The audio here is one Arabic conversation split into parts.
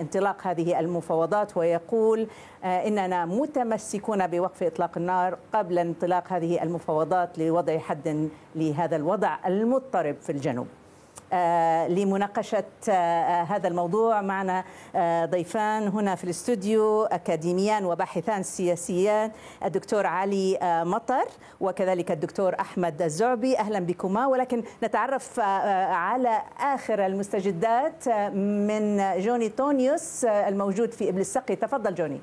انطلاق هذه المفاوضات، ويقول إننا متمسكون بوقف إطلاق النار قبل انطلاق هذه المفاوضات لوضع حد لهذا الوضع المضطرب في الجنوب. لمناقشة هذا الموضوع معنا ضيفان هنا في الاستوديو، أكاديميان وباحثان سياسيان، الدكتور علي مطر وكذلك الدكتور أحمد الزعبي. أهلا بكما. ولكن نتعرف على آخر المستجدات من جوني تونيوس الموجود في إبل السقي. تفضل جوني.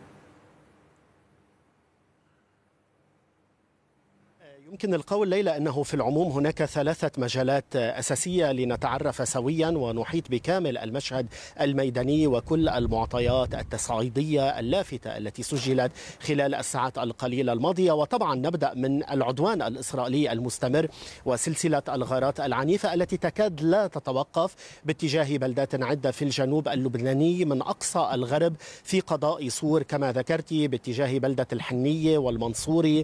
يمكن القول ليلى أنه في العموم هناك ثلاثة مجالات أساسية لنتعرف سويا ونحيط بكامل المشهد الميداني وكل المعطيات التصعيدية اللافتة التي سجلت خلال الساعات القليلة الماضية. وطبعا نبدأ من العدوان الإسرائيلي المستمر وسلسلة الغارات العنيفة التي تكاد لا تتوقف باتجاه بلدات عدة في الجنوب اللبناني، من أقصى الغرب في قضاء صور كما ذكرت باتجاه بلدة الحنية والمنصوري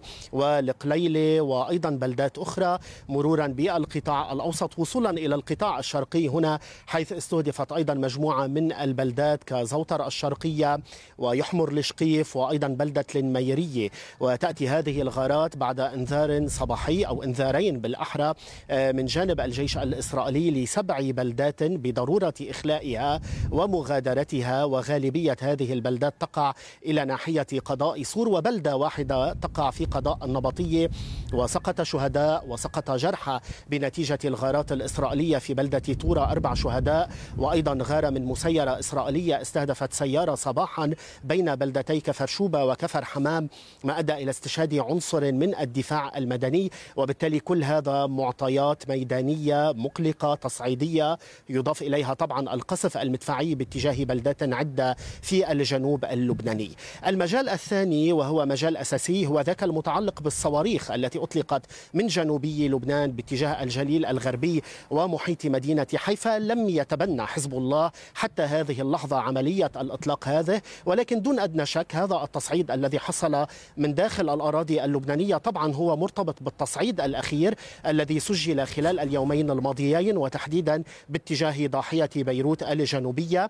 والقليلة وأيضا بلدات أخرى، مرورا بالقطاع الأوسط وصولا إلى القطاع الشرقي هنا، حيث استهدفت أيضا مجموعة من البلدات كزوطر الشرقية ويحمر لشقيف وأيضا بلدة الميرية. وتأتي هذه الغارات بعد انذار صباحي أو انذارين بالأحرى من جانب الجيش الإسرائيلي ل7 بلدات بضرورة إخلائها ومغادرتها، وغالبية هذه البلدات تقع إلى ناحية قضاء صور، وبلدة واحدة تقع في قضاء النبطية، وسقط شهداء وسقط جرحى بنتيجة الغارات الإسرائيلية في بلدة طورة 4 شهداء. وأيضا غارة من مسيرة إسرائيلية استهدفت سيارة صباحا بين بلدتي كفر شوبة وكفر حمام، ما أدى إلى استشهاد عنصر من الدفاع المدني. وبالتالي كل هذا معطيات ميدانية مقلقة تصعيدية، يضاف إليها طبعا القصف المدفعي باتجاه بلدات عدة في الجنوب اللبناني. المجال الثاني وهو مجال أساسي هو ذاك المتعلق بالصواريخ التي أطلقت من جنوبي لبنان باتجاه الجليل الغربي ومحيط مدينة حيفا. لم يتبنى حزب الله حتى هذه اللحظة عملية الإطلاق هذه، ولكن دون أدنى شك هذا التصعيد الذي حصل من داخل الأراضي اللبنانية طبعا هو مرتبط بالتصعيد الأخير الذي سجل خلال اليومين الماضيين، وتحديدا باتجاه ضاحية بيروت الجنوبية.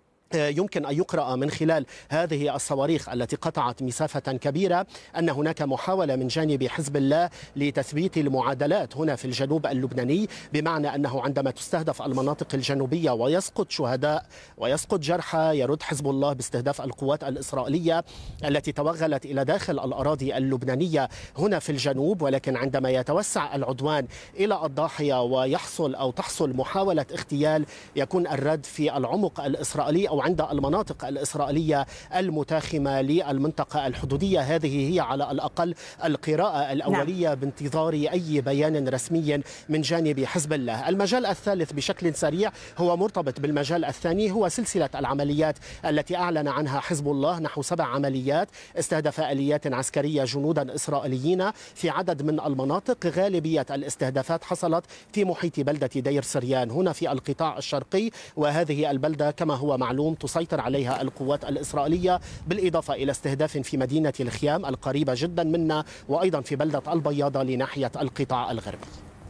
يمكن أن يقرأ من خلال هذه الصواريخ التي قطعت مسافة كبيرة أن هناك محاولة من جانب حزب الله لتثبيت المعادلات هنا في الجنوب اللبناني، بمعنى أنه عندما تستهدف المناطق الجنوبية ويسقط شهداء ويسقط جرحى، يرد حزب الله باستهداف القوات الإسرائيلية التي توغلت إلى داخل الأراضي اللبنانية هنا في الجنوب. ولكن عندما يتوسع العدوان إلى الضاحية ويحصل أو تحصل محاولة اغتيال، يكون الرد في العمق الإسرائيلي أو عند المناطق الإسرائيلية المتاخمة للمنطقة الحدودية. هذه هي على الأقل القراءة الأولية بانتظار أي بيان رسمي من جانب حزب الله. المجال الثالث بشكل سريع هو مرتبط بالمجال الثاني، هو سلسلة العمليات التي أعلن عنها حزب الله، نحو 7 عمليات استهدف آليات عسكرية جنودا إسرائيليين في عدد من المناطق. غالبية الاستهدافات حصلت في محيط بلدة دير سريان هنا في القطاع الشرقي، وهذه البلدة كما هو معلوم تسيطر عليها القوات الإسرائيلية، بالإضافة إلى استهداف في مدينة الخيام القريبة جدا منا، وأيضا في بلدة البياضة لناحية القطاع الغربي.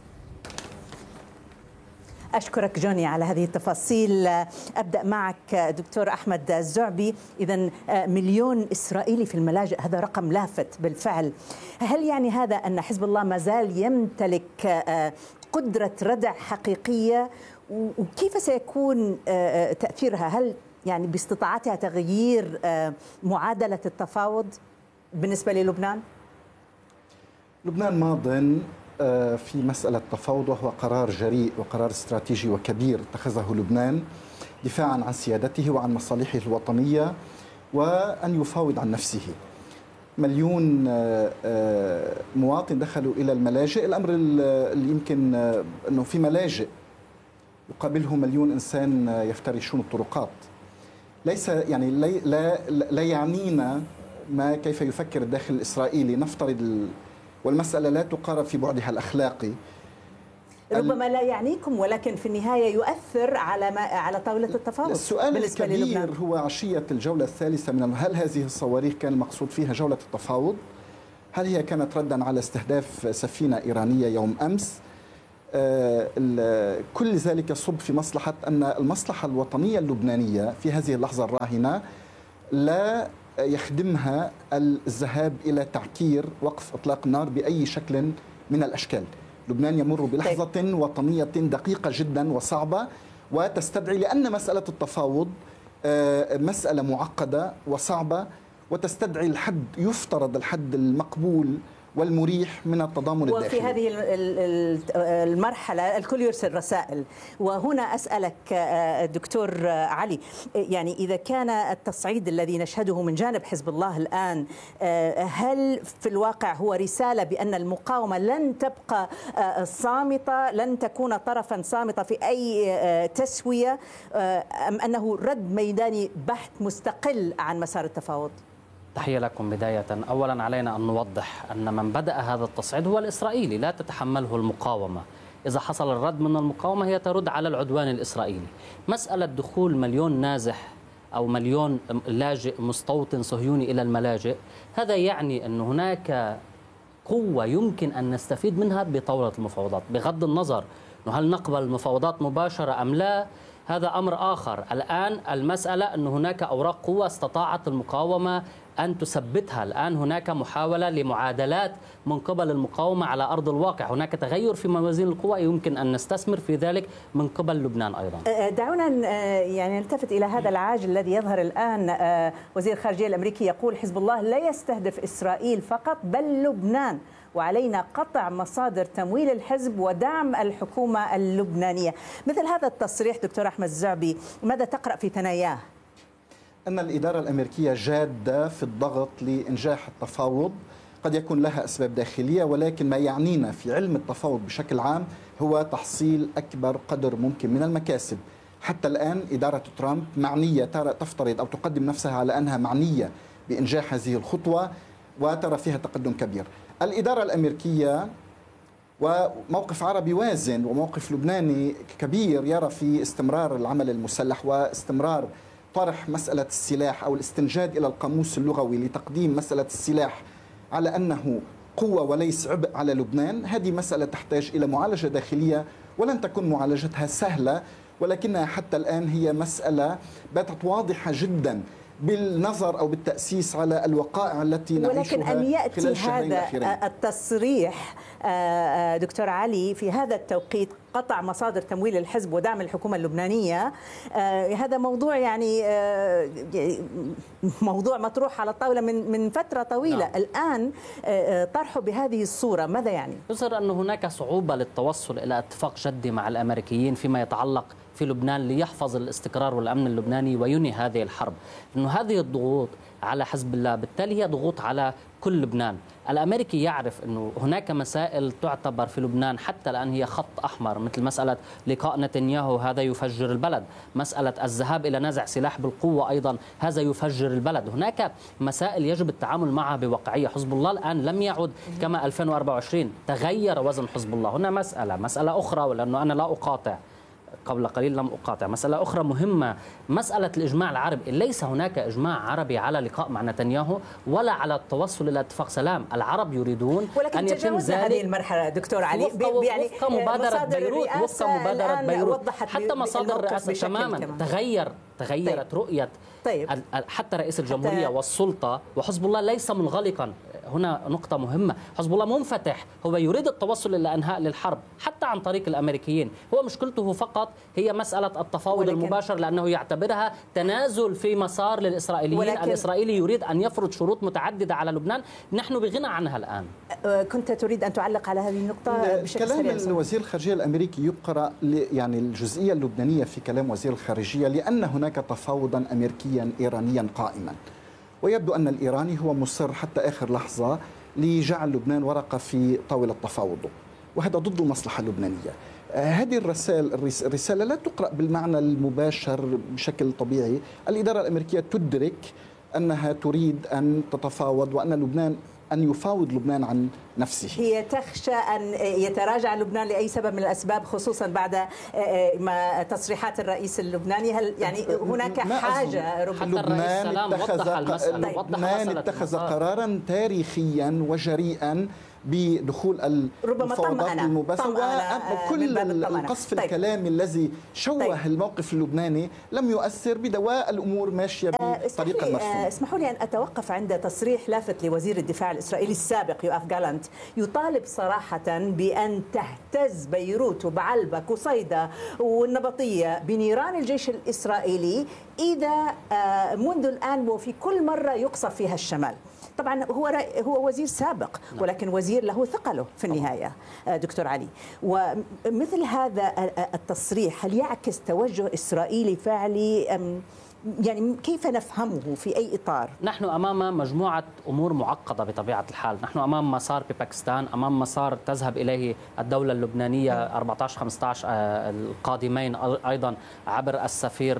أشكرك جوني على هذه التفاصيل. أبدأ معك دكتور أحمد الزعبي. إذن 1,000,000 إسرائيلي في الملاجئ، هذا رقم لافت بالفعل. هل يعني هذا أن حزب الله ما زال يمتلك قدرة ردع حقيقية؟ وكيف سيكون تأثيرها؟ هل يعني باستطاعتها تغيير معادلة التفاوض بالنسبة للبنان؟ لبنان ماضٍ في مسألة تفاوض، وهو قرار جريء وقرار استراتيجي وكبير اتخذه لبنان دفاعا عن سيادته وعن مصالحه الوطنية، وأن يفاوض عن نفسه. 1,000,000 مواطن دخلوا إلى الملاجئ. الأمر اللي يمكن أنه في ملاجئ يقابله 1,000,000 إنسان يفترشون الطرقات. ليس يعني لا يعنينا ما كيف يفكر الداخل الإسرائيلي، نفترض والمسألة لا تقارب في بعدها الأخلاقي. ربما لا يعنيكم، ولكن في النهاية يؤثر على طاولة التفاوض. السؤال الكبير هو عشية الجولة الثالثة من هل هذه الصواريخ كان المقصود فيها جولة التفاوض؟ هل هي كانت ردا على استهداف سفينة إيرانية يوم أمس؟ كل ذلك يصب في مصلحة أن المصلحة الوطنية اللبنانية في هذه اللحظة الراهنة لا يخدمها الذهاب إلى تعكير وقف إطلاق النار بأي شكل من الأشكال. لبنان يمر بلحظة وطنية دقيقة جدا وصعبة، وتستدعي، لأن مسألة التفاوض مسألة معقدة وصعبة، وتستدعي الحد، يفترض الحد المقبول والمريح من التضامن الداخلي. وفي هذه المرحلة الكل يرسل رسائل، وهنا أسألك دكتور علي، يعني إذا كان التصعيد الذي نشهده من جانب حزب الله الآن، هل في الواقع هو رسالة بأن المقاومة لن تبقى صامتة، لن تكون طرفا صامتة في أي تسوية، أم أنه رد ميداني بحت مستقل عن مسار التفاوض؟ تحية لكم. بداية أولا علينا أن نوضح أن من بدأ هذا التصعيد هو الإسرائيلي، لا تتحمله المقاومة. إذا حصل الرد من المقاومة هي ترد على العدوان الإسرائيلي. مسألة دخول مليون نازح أو مليون لاجئ مستوطن صهيوني إلى الملاجئ، هذا يعني أن هناك قوة يمكن أن نستفيد منها بطاولة المفاوضات، بغض النظر هل نقبل المفاوضات مباشرة أم لا، هذا أمر آخر. الآن المسألة أن هناك أوراق قوة استطاعت المقاومة أن تثبتها. الآن هناك محاولة لمعادلات من قبل المقاومة على أرض الواقع، هناك تغير في موازين القوى يمكن أن نستثمر في ذلك من قبل لبنان أيضا. دعونا يعني نلتفت إلى هذا العاجل الذي يظهر الآن. وزير الخارجية الأمريكي يقول حزب الله لا يستهدف إسرائيل فقط بل لبنان، وعلينا قطع مصادر تمويل الحزب ودعم الحكومة اللبنانية. مثل هذا التصريح دكتور أحمد الزعبي ماذا تقرأ في ثناياه؟ أن الإدارة الأمريكية جادة في الضغط لإنجاح التفاوض، قد يكون لها أسباب داخلية، ولكن ما يعنينا في علم التفاوض بشكل عام هو تحصيل أكبر قدر ممكن من المكاسب. حتى الآن إدارة ترامب معنية، تفترض أو تقدم نفسها على أنها معنية بإنجاح هذه الخطوة وترى فيها تقدم كبير. الإدارة الأمريكية وموقف عربي وازن وموقف لبناني كبير يرى في استمرار العمل المسلح واستمرار طرح مسألة السلاح أو الاستنجاد إلى القاموس اللغوي لتقديم مسألة السلاح على أنه قوة وليس عبء على لبنان. هذه مسألة تحتاج إلى معالجة داخلية ولن تكون معالجتها سهلة، ولكنها حتى الآن هي مسألة باتت واضحة جدا بالنظر أو بالتأسيس على الوقائع التي نعيشها. ولكن أن يأتي هذا التصريح دكتور علي في هذا التوقيت، قطع مصادر تمويل الحزب ودعم الحكومة اللبنانية، هذا موضوع يعني موضوع مطروح على الطاولة من فترة طويلة. نعم. الآن طرحه بهذه الصورة ماذا يعني؟ يظهر أن هناك صعوبة للتوصل إلى اتفاق جدي مع الأمريكيين فيما يتعلق في لبنان ليحفظ الاستقرار والأمن اللبناني وينهي هذه الحرب. إنه هذه الضغوط على حزب الله بالتالي هي ضغوط على كل لبنان. الأمريكي يعرف أنه هناك مسائل تعتبر في لبنان حتى الآن هي خط أحمر، مثل مسألة لقاء نتنياهو هذا يفجر البلد، مسألة الذهاب إلى نزع سلاح بالقوة أيضا هذا يفجر البلد. هناك مسائل يجب التعامل معها بواقعية. حزب الله الآن لم يعد كما 2024، تغير وزن حزب الله. هنا مسألة أخرى، ولأنه أنا لا أقاطع، قبل قليل لم أقاطع، مسألة أخرى مهمة، مسألة الإجماع العربي. ليس هناك إجماع عربي على لقاء مع نتنياهو ولا على التوصل إلى اتفاق سلام. العرب يريدون أن يتم ذلك. هذه المرحلة دكتور علي وفق مبادرة بيروت، وفق مبادرة بيروت، حتى مصادر الرئاسة تماما تغيرت رؤية. طيب. حتى رئيس الجمهورية والسلطة وحزب الله ليس منغلقا. هنا نقطة مهمة، حزب الله منفتح، هو يريد التوصل إلى إنهاء للحرب حتى عن طريق الأمريكيين. هو مشكلته فقط هي مسألة التفاوض المباشر، لأنه يعتبرها تنازل في مسار للإسرائيليين. الإسرائيلي يريد أن يفرض شروط متعددة على لبنان نحن بغنى عنها الآن. كنت تريد أن تعلق على هذه النقطة بشكل سريع؟ كلام وزير الخارجية الأمريكي يقرأ يعني الجزئية اللبنانية في كلام وزير الخارجية، لأن هناك تفاوضا أمريكيا إيرانيا قائما، ويبدو أن الإيراني هو مصر حتى آخر لحظة لجعل لبنان ورقة في طاولة تفاوضه، وهذا ضد المصلحة اللبنانية. هذه الرسالة لا تقرأ بالمعنى المباشر بشكل طبيعي. الإدارة الأمريكية تدرك أنها تريد أن تتفاوض وأن لبنان أن يفاوض لبنان عن نفسه. هي تخشى أن يتراجع لبنان لأي سبب من الأسباب، خصوصا بعد ما تصريحات الرئيس اللبناني. هل يعني هناك حاجة ربما لبنان اتخذ قرارا تاريخيا وجريئا بدخول المفاوضات المباشرة وكل القصف الكلامي الذي شوه الموقف اللبناني لم يؤثر بدواء الأمور ماشية بطريقة مرسومة. اسمحوا لي أن أتوقف عند تصريح لافت لوزير الدفاع الإسرائيلي السابق يوآف جالانت يطالب صراحة بأن تهتز بيروت وبعلبك وصيدا والنبطية بنيران الجيش الإسرائيلي إذا منذ الآن وفي كل مرة يقصف فيها الشمال. طبعا هو وزير سابق ولكن وزير له ثقله في النهاية دكتور علي، ومثل هذا التصريح هل يعكس توجه إسرائيلي فعلي يعني كيف نفهمه في أي إطار؟ نحن أمام مجموعة أمور معقدة بطبيعة الحال. نحن أمام مسار بباكستان، أمام مسار تذهب إليه الدولة اللبنانية 14-15 القادمين أيضا عبر السفير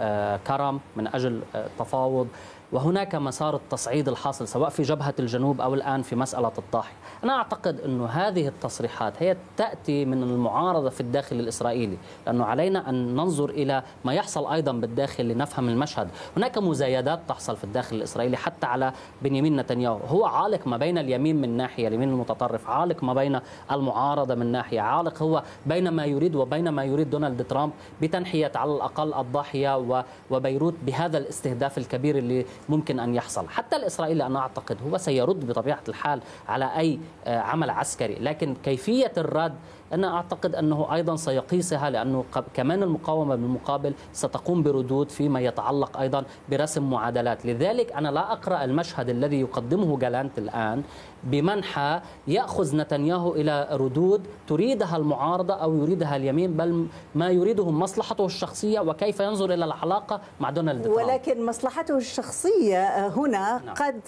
كرم من أجل التفاوض، وهناك مسار التصعيد الحاصل سواء في جبهة الجنوب أو الآن في مسألة الضاحية. أنا أعتقد أن هذه التصريحات هي تأتي من المعارضة في الداخل الإسرائيلي، لأنه علينا أن ننظر إلى ما يحصل أيضا بالداخل لنفهم المشهد. هناك مزايدات تحصل في الداخل الإسرائيلي حتى على بنيامين نتنياهو، هو عالق ما بين اليمين من ناحية، اليمين المتطرف، عالق ما بين المعارضة من ناحية، عالق هو بين ما يريد وبين ما يريد دونالد ترامب بتنحية على الأقل الضاحية وبيروت بهذا الاستهداف الكبير اللي ممكن أن يحصل. حتى الإسرائيلي أنا أعتقد هو سيرد بطبيعة الحال على أي عمل عسكري، لكن كيفية الرد أنا أعتقد أنه أيضا سيقيسها، لأنه كمان المقاومة بالمقابل ستقوم بردود فيما يتعلق أيضا برسم معادلات. لذلك أنا لا أقرأ المشهد الذي يقدمه جالانت الآن بمنحى يأخذ نتنياهو إلى ردود تريدها المعارضة أو يريدها اليمين، بل ما يريده مصلحته الشخصية وكيف ينظر إلى العلاقة مع دونالد ترامب. ولكن مصلحته الشخصية هنا قد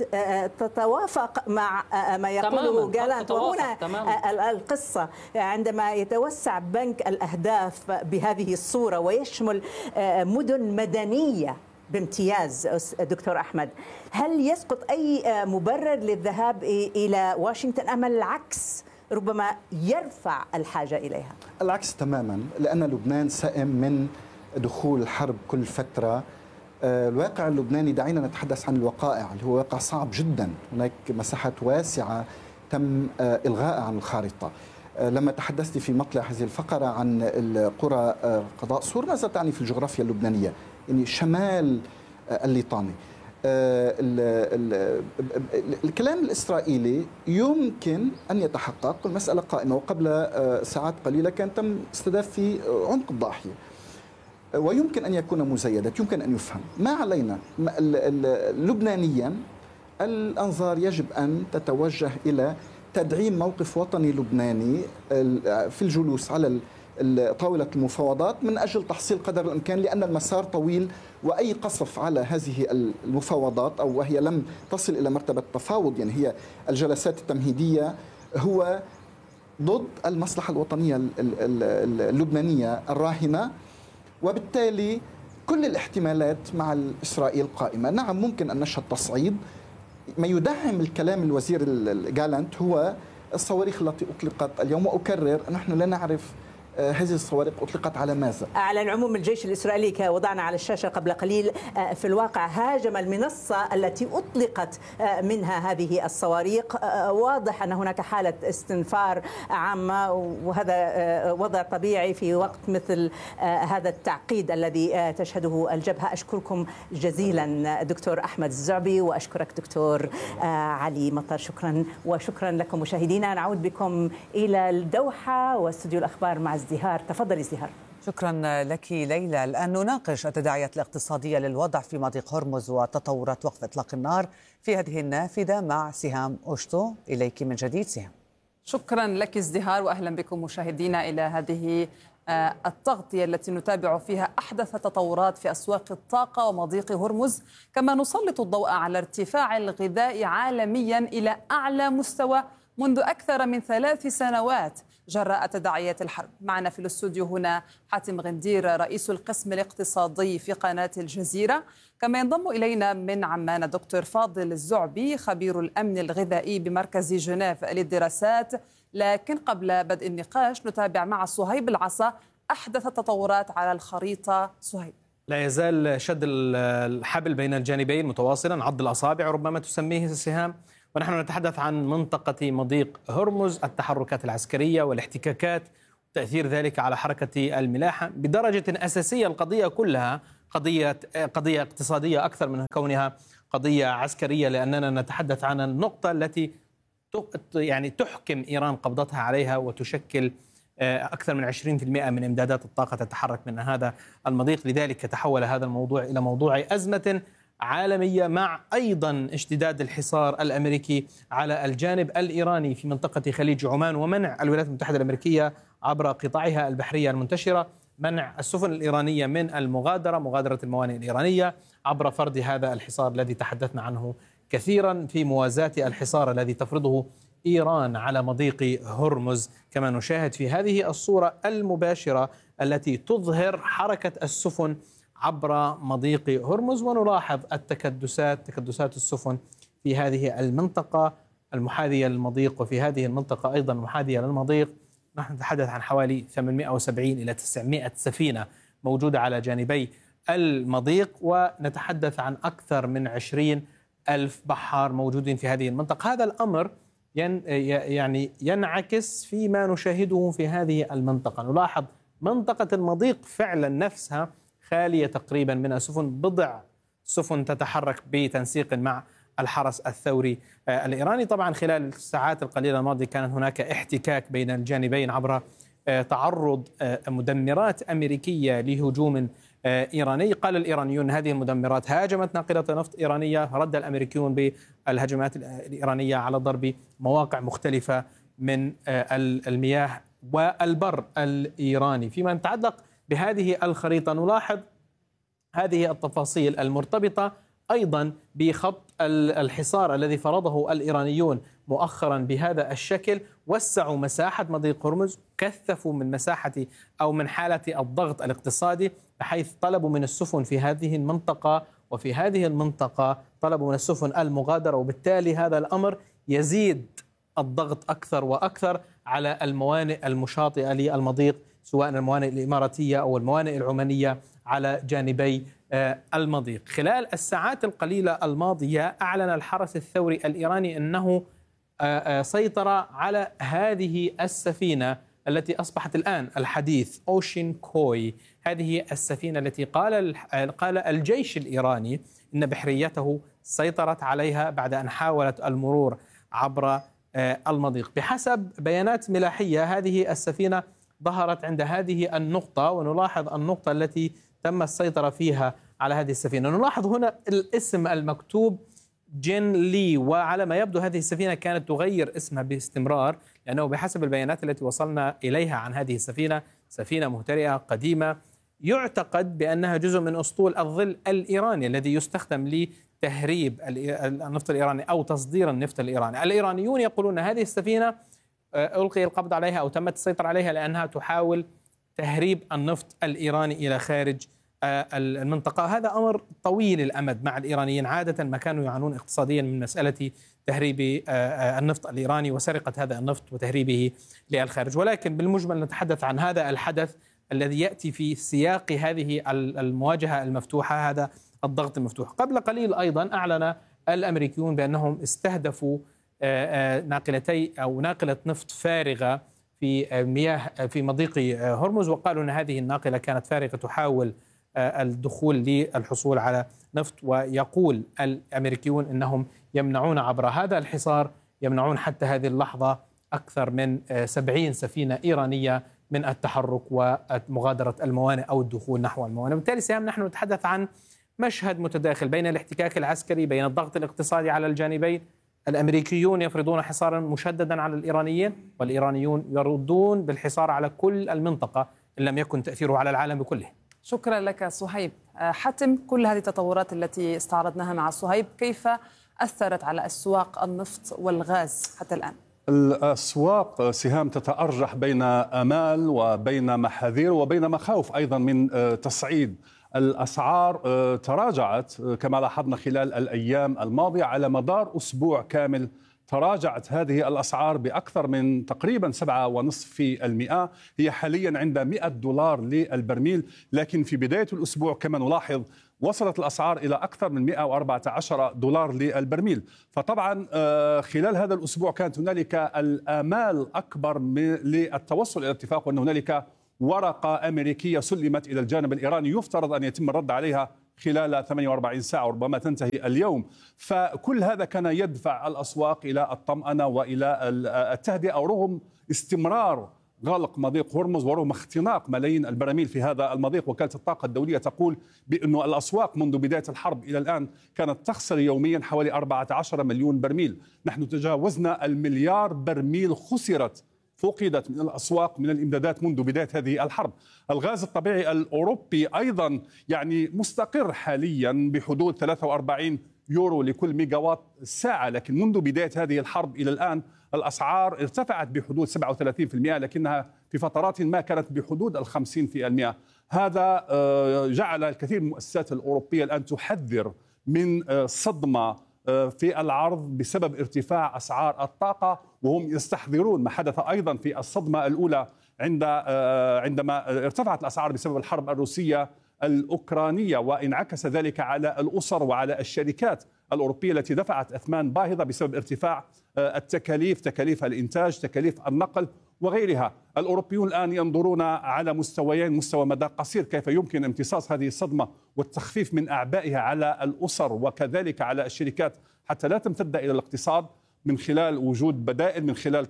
تتوافق مع ما يقوله جالانت، وهنا القصة عندما يتوسع بنك الأهداف بهذه الصورة ويشمل مدن مدنية بامتياز دكتور أحمد، هل يسقط أي مبرر للذهاب إلى واشنطن أم العكس ربما يرفع الحاجة إليها؟ العكس تماما، لأن لبنان سائم من دخول الحرب كل فترة. الواقع اللبناني، دعينا نتحدث عن الوقائع اللي هو واقع صعب جدا، هناك مساحات واسعة تم إلغاء عن الخارطة. لما تحدثت في مطلع هذه الفقرة عن القرى قضاء سور، ماذا تعني في الجغرافيا اللبنانية؟ يعني شمال الليطاني. الكلام الإسرائيلي يمكن أن يتحقق، المسألة قائمة، وقبل ساعات قليلة كان تم استهداف في عنق الضاحية، ويمكن أن يكون مزيدات، يمكن أن يفهم. ما علينا لبنانيا الأنظار يجب أن تتوجه إلى تدعيم موقف وطني لبناني في الجلوس على طاولة المفاوضات من أجل تحصيل قدر الإمكان، لأن المسار طويل، وأي قصف على هذه المفاوضات أو وهي لم تصل إلى مرتبة تفاوض، يعني هي الجلسات التمهيدية، هو ضد المصلحة الوطنية اللبنانية الراهنة، وبالتالي كل الاحتمالات مع إسرائيل قائمة. نعم ممكن أن نشهد تصعيد. ما يدعم الكلام الوزير جالانت هو الصواريخ التي أطلقت اليوم، وأكرر نحن لا نعرف هذه الصواريخ أطلقت على ماذا. أعلن عموم الجيش الإسرائيلي كوضعنا على الشاشة قبل قليل في الواقع هاجم المنصة التي أطلقت منها هذه الصواريخ. واضح أن هناك حالة استنفار عامة، وهذا وضع طبيعي في وقت مثل هذا التعقيد الذي تشهده الجبهة. أشكركم جزيلا دكتور أحمد الزعبي، وأشكرك دكتور علي مطر. شكرا، وشكرا لكم مشاهدينا. نعود بكم إلى الدوحة واستوديو الأخبار مع ازدهار. تفضلي ازدهار. شكرا لك ليلى. الآن نناقش التداعيات الاقتصادية للوضع في مضيق هرمز وتطورات وقف إطلاق النار في هذه النافذة مع سهام أوشتو. إليك من جديد سهام. شكرا لك ازدهار، وأهلا بكم مشاهدينا إلى هذه التغطية التي نتابع فيها أحدث تطورات في أسواق الطاقة ومضيق هرمز، كما نسلط الضوء على ارتفاع الغذاء عالميا إلى أعلى مستوى منذ أكثر من 3 سنوات جراء تداعيات الحرب. معنا في الاستوديو هنا حاتم غندير رئيس القسم الاقتصادي في قناة الجزيرة، كما ينضم إلينا من عمان دكتور فاضل الزعبي خبير الأمن الغذائي بمركز جنيف للدراسات. لكن قبل بدء النقاش نتابع مع صهيب العصا أحدث التطورات على الخريطة. صهيب. لا يزال شد الحبل بين الجانبين متواصلا، عض الأصابع ربما تسميه السهام، ونحن نتحدث عن منطقة مضيق هرمز، التحركات العسكرية والاحتكاكات، تأثير ذلك على حركة الملاحة بدرجة أساسية. القضية كلها قضية اقتصادية أكثر من كونها قضية عسكرية، لأننا نتحدث عن النقطة التي يعني تحكم إيران قبضتها عليها وتشكل أكثر من 20% من إمدادات الطاقة تتحرك من هذا المضيق. لذلك تحول هذا الموضوع إلى موضوع أزمة عالمية، مع أيضا اشتداد الحصار الأمريكي على الجانب الإيراني في منطقة خليج عمان، ومنع الولايات المتحدة الأمريكية عبر قطاعها البحرية المنتشرة منع السفن الإيرانية من مغادرة الموانئ الإيرانية عبر فرض هذا الحصار الذي تحدثنا عنه كثيرا، في موازاة الحصار الذي تفرضه إيران على مضيق هرمز، كما نشاهد في هذه الصورة المباشرة التي تظهر حركة السفن عبر مضيق هرمز. ونلاحظ تكدسات السفن في هذه المنطقة المحاذية للمضيق، وفي هذه المنطقة أيضا محاذية للمضيق نحن نتحدث عن حوالي 870 إلى 900 سفينة موجودة على جانبي المضيق، ونتحدث عن أكثر من 20 ألف بحار موجودين في هذه المنطقة. هذا الأمر يعني ينعكس فيما نشاهده في هذه المنطقة. نلاحظ منطقة المضيق فعلا نفسها خالية تقريبا من السفن، بضع سفن تتحرك بتنسيق مع الحرس الثوري الإيراني. طبعا خلال الساعات القليلة الماضية كان هناك احتكاك بين الجانبين عبر تعرض مدمرات أمريكية لهجوم إيراني. قال الإيرانيون هذه المدمرات هاجمت ناقلة نفط إيرانية، رد الأمريكيون بالهجمات الإيرانية على ضرب مواقع مختلفة من المياه والبر الإيراني. فيما يتعلق بهذه الخريطة نلاحظ هذه التفاصيل المرتبطة أيضا بخط الحصار الذي فرضه الإيرانيون مؤخرا بهذا الشكل. وسعوا مساحة مضيق هرمز، كثفوا من مساحة أو من حالة الضغط الاقتصادي، بحيث طلبوا من السفن في هذه المنطقة وفي هذه المنطقة طلبوا من السفن المغادرة، وبالتالي هذا الأمر يزيد الضغط أكثر وأكثر على الموانئ المشاطئة للمضيق، سواء الموانئ الإماراتية أو الموانئ العمانية على جانبي المضيق. خلال الساعات القليلة الماضية أعلن الحرس الثوري الإيراني أنه سيطر على هذه السفينة التي أصبحت الآن الحديث أوشين كوي. هذه السفينة التي قال الجيش الإيراني إن بحريته سيطرت عليها بعد أن حاولت المرور عبر المضيق. بحسب بيانات ملاحية هذه السفينة ظهرت عند هذه النقطة، ونلاحظ النقطة التي تم السيطرة فيها على هذه السفينة. نلاحظ هنا الاسم المكتوب جين لي، وعلى ما يبدو هذه السفينة كانت تغير اسمها باستمرار، لأنه بحسب البيانات التي وصلنا إليها عن هذه السفينة سفينة مهترئة قديمة، يعتقد بأنها جزء من أسطول الظل الإيراني الذي يستخدم لتهريب النفط الإيراني أو تصدير النفط الإيراني. الإيرانيون يقولون هذه السفينة ألقي القبض عليها أو تمت السيطرة عليها لأنها تحاول تهريب النفط الإيراني إلى خارج المنطقة. هذا أمر طويل الأمد مع الإيرانيين، عادة ما كانوا يعانون اقتصاديا من مسألة تهريب النفط الإيراني وسرقة هذا النفط وتهريبه للخارج. ولكن بالمجمل نتحدث عن هذا الحدث الذي يأتي في سياق هذه المواجهة المفتوحة، هذا الضغط المفتوح. قبل قليل أيضا أعلن الأمريكيون بأنهم استهدفوا ناقلتي أو ناقلة نفط فارغة في مياه في مضيق هرمز، وقالوا أن هذه الناقلة كانت فارغة تحاول الدخول للحصول على نفط. ويقول الأمريكيون أنهم يمنعون عبر هذا الحصار، يمنعون حتى هذه اللحظة أكثر من 70 سفينة إيرانية من التحرك ومغادرة الموانئ أو الدخول نحو الموانئ. بالتالي سيهم نحن نتحدث عن مشهد متداخل بين الاحتكاك العسكري، بين الضغط الاقتصادي على الجانبين. الأمريكيون يفرضون حصارا مشددا على الإيرانيين، والإيرانيون يردون بالحصار على كل المنطقة إن لم يكن تأثيره على العالم بكله. شكرا لك صهيب. حاتم، كل هذه التطورات التي استعرضناها مع صهيب كيف أثرت على أسواق النفط والغاز حتى الآن؟ الأسواق سهام تتأرجح بين آمال وبين محاذير وبين مخاوف أيضا من تصعيد. الأسعار تراجعت كما لاحظنا خلال الأيام الماضية، على مدار أسبوع كامل تراجعت هذه الأسعار بأكثر من تقريبا 7.5%. هي حاليا عند $100 للبرميل، لكن في بداية الأسبوع كما نلاحظ وصلت الأسعار إلى أكثر من 114 دولار للبرميل. فطبعا خلال هذا الأسبوع كانت هنالك الآمال أكبر للتوصل إلى اتفاق، وأن هنالك ورقة أمريكية سلمت إلى الجانب الإيراني يفترض أن يتم الرد عليها خلال 48 ساعة وربما تنتهي اليوم. فكل هذا كان يدفع الأسواق إلى الطمأنة وإلى التهدئة رغم استمرار غلق مضيق هرمز ورغم اختناق ملايين البراميل في هذا المضيق. وكالة الطاقة الدولية تقول بأن الأسواق منذ بداية الحرب إلى الآن كانت تخسر يوميا حوالي 14 مليون برميل. نحن تجاوزنا المليار برميل فقدت من الأسواق من الإمدادات منذ بداية هذه الحرب. الغاز الطبيعي الأوروبي أيضا مستقر حاليا بحدود 43 يورو لكل ميجاوات ساعة، لكن منذ بداية هذه الحرب إلى الآن الأسعار ارتفعت بحدود 37%، لكنها في فترات ما كانت بحدود 50%. هذا جعل الكثير من المؤسسات الأوروبية الآن تحذر من صدمة في العرض بسبب ارتفاع أسعار الطاقة، وهم يستحضرون ما حدث أيضا في الصدمة الأولى عندما ارتفعت الأسعار بسبب الحرب الروسية الأوكرانية، وانعكس ذلك على الأسر وعلى الشركات الأوروبية التي دفعت أثمان باهظة بسبب ارتفاع التكاليف، تكاليف الإنتاج، تكاليف النقل وغيرها. الأوروبيون الآن ينظرون على مستويين: مستوى مدى قصير كيف يمكن امتصاص هذه الصدمة والتخفيف من أعبائها على الأسر وكذلك على الشركات حتى لا تمتد إلى الاقتصاد، من خلال وجود بدائل، من خلال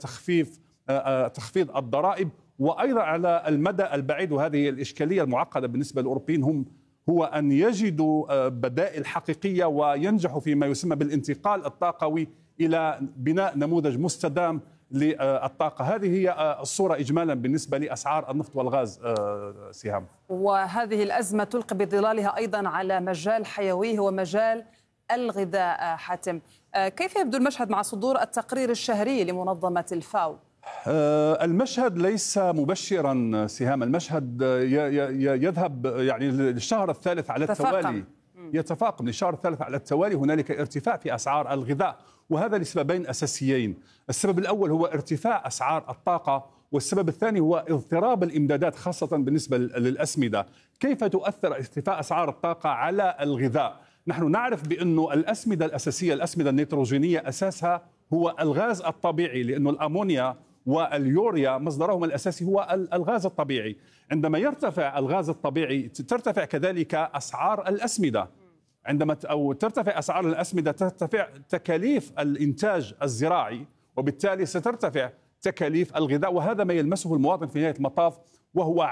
تخفيض الضرائب، وأيضا على المدى البعيد. وهذه الإشكالية المعقدة بالنسبة للأوروبيين هو أن يجدوا بدائل حقيقية وينجحوا فيما يسمى بالانتقال الطاقوي إلى بناء نموذج مستدام للطاقة. هذه هي الصورة إجمالا بالنسبة لأسعار النفط والغاز. سهام. وهذه الأزمة تلقي بظلالها أيضا على مجال حيوي هو مجال الغذاء. حاتم، كيف يبدو المشهد مع صدور التقرير الشهري لمنظمة الفاو؟ المشهد ليس مبشرا سهام. المشهد يذهب للشهر الثالث على التوالي، يتفاقم للشهر الثالث على التوالي. هنالك ارتفاع في أسعار الغذاء، وهذا لسببين أساسيين. السبب الأول هو ارتفاع أسعار الطاقة، والسبب الثاني هو اضطراب الإمدادات خاصة بالنسبة للأسمدة. كيف تؤثر ارتفاع أسعار الطاقة على الغذاء؟ نحن نعرف بأن الأسمدة الأساسية، الأسمدة النيتروجينية، أساسها هو الغاز الطبيعي، لأن الأمونيا واليوريا مصدرهم الأساسي هو الغاز الطبيعي. عندما يرتفع الغاز الطبيعي ترتفع كذلك أسعار الأسمدة. عندما ترتفع أسعار الأسمدة ترتفع تكاليف الإنتاج الزراعي، وبالتالي سترتفع تكاليف الغذاء، وهذا ما يلمسه المواطن في نهاية المطاف، وهو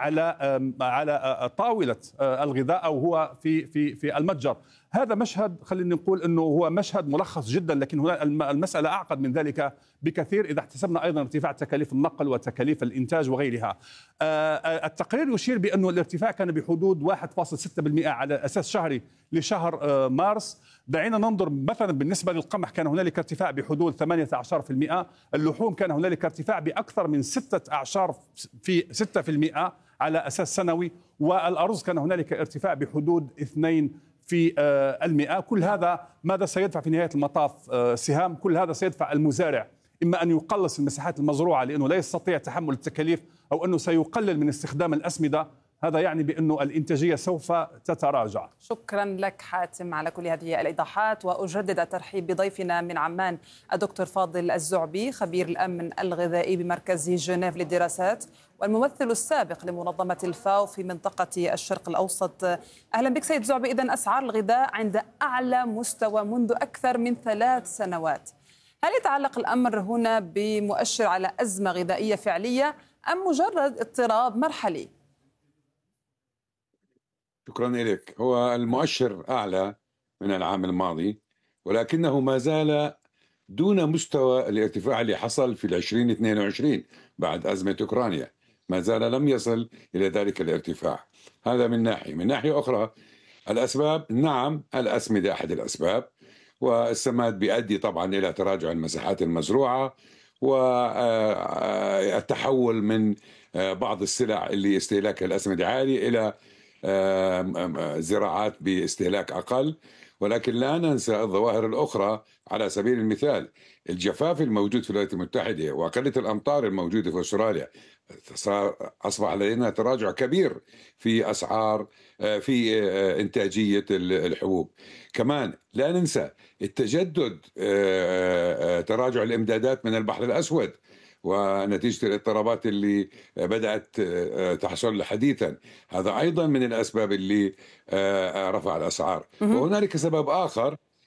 على طاولة الغذاء أو هو في المتجر. هذا مشهد خلينا نقول أنه هو مشهد ملخص جدا، لكن هنا المسألة أعقد من ذلك بكثير إذا احتسبنا أيضا ارتفاع تكاليف النقل وتكاليف الإنتاج وغيرها. التقرير يشير بأنه الارتفاع كان بحدود 1.6% على أساس شهري لشهر مارس. دعينا ننظر مثلا بالنسبة للقمح كان هنالك ارتفاع بحدود 18%، اللحوم كان هنالك ارتفاع بأكثر من 6% على أساس سنوي، والأرز كان هنالك ارتفاع بحدود 2%. كل هذا ماذا سيدفع في نهاية المطاف سهام؟ كل هذا سيدفع المزارع إما أن يقلص المساحات المزروعة لأنه لا يستطيع تحمل التكاليف، أو أنه سيقلل من استخدام الأسمدة. هذا يعني بأنه الإنتاجية سوف تتراجع. شكرا لك حاتم على كل هذه الإيضاحات، وأجدد الترحيب بضيفنا من عمان الدكتور فاضل الزعبي، خبير الأمن الغذائي بمركز جنيف للدراسات والممثل السابق لمنظمة الفاو في منطقة الشرق الأوسط. أهلا بك سيد زعبي. إذن أسعار الغذاء عند أعلى مستوى منذ أكثر من 3 سنوات. هل يتعلق الأمر هنا بمؤشر على أزمة غذائية فعلية أم مجرد اضطراب مرحلي؟ شكرا لك. هو المؤشر أعلى من العام الماضي، ولكنه ما زال دون مستوى الارتفاع اللي حصل في 2022 بعد أزمة أوكرانيا. ما زال لم يصل إلى ذلك الارتفاع. هذا من ناحية. من ناحية أخرى الأسباب، نعم الأسمدة أحد الأسباب، والسماد بيؤدي طبعا إلى تراجع المساحات المزروعة والتحول من بعض السلع اللي استهلاكها الأسمدة عالي إلى زراعات باستهلاك أقل. ولكن لا ننسى الظواهر الأخرى. على سبيل المثال الجفاف الموجود في الولايات المتحدة وقلة الأمطار الموجودة في أستراليا، أصبح لدينا تراجع كبير في أسعار في إنتاجية الحبوب. كمان لا ننسى التجدد، تراجع الإمدادات من البحر الأسود ونتيجة الاضطرابات اللي بدأت تحصل حديثا، هذا أيضا من الأسباب اللي رفع الأسعار. وهنالك سبب آخر